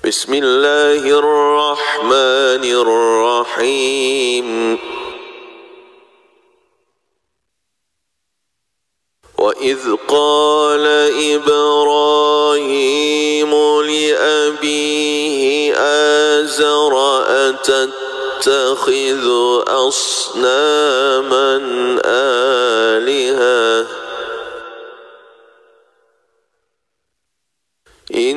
بسم الله الرحمن الرحيم وإذ قال إبراهيم لأبيه آزر أتتخذ أصناما